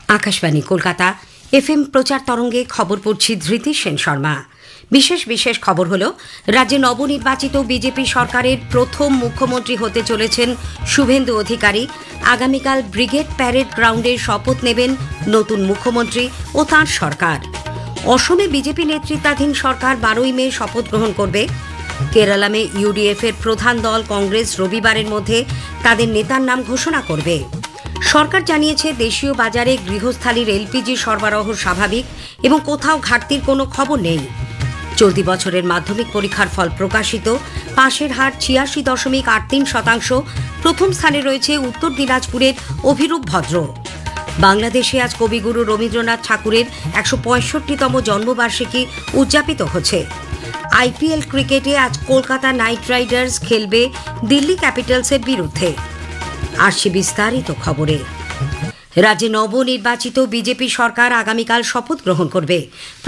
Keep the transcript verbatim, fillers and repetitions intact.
Akashvani Kolkata FM প্রচার তরঙ্গে খবর পড়ছি ধৃতি সেন শর্মা। বিশেষ বিশেষ খবর হল, রাজ্যে নবনির্বাচিত বিজেপি সরকারের প্রথম মুখ্যমন্ত্রী হতে চলেছেন শুভেন্দু অধিকারী। আগামীকাল ব্রিগেড প্যারেড গ্রাউন্ডে শপথ নেবেন নতুন মুখ্যমন্ত্রী ও তাঁর সরকার। অসমে বিজেপি নেতৃত্বাধীন সরকার বারোই মে শপথ গ্রহণ করবে। কেরালামে ইউডিএফ এর প্রধান দল কংগ্রেস রবিবারের মধ্যে তাদের নেতার নাম ঘোষণা করবে। সরকার জানিয়েছে, দেশীয় বাজারে গৃহস্থালির এলপিজি সরবরাহ স্বাভাবিক এবং কোথাও ঘাটতির কোনো খবর নেই। চলতি বছরের মাধ্যমিক পরীক্ষার ফল প্রকাশিত। পাশের হার ছিয়াশি দশমিক আট তিন শতাংশ। প্রথম স্থানে রয়েছে উত্তর দিনাজপুরের অভিরূপ ভদ্র। বাংলাদেশে আজ কবিগুরু রবীন্দ্রনাথ ঠাকুরের একশো পঁয়ষট্টিতম জন্মবার্ষিকী উদযাপিত হচ্ছে। আইপিএল ক্রিকেটে আজ কলকাতা নাইট রাইডার্স খেলবে দিল্লি ক্যাপিটালসের বিরুদ্ধে। আসছে বিস্তারিত খবরে। রাজ্যে নবনির্বাচিত বিজেপি সরকার আগামীকাল শপথ গ্রহণ করবে।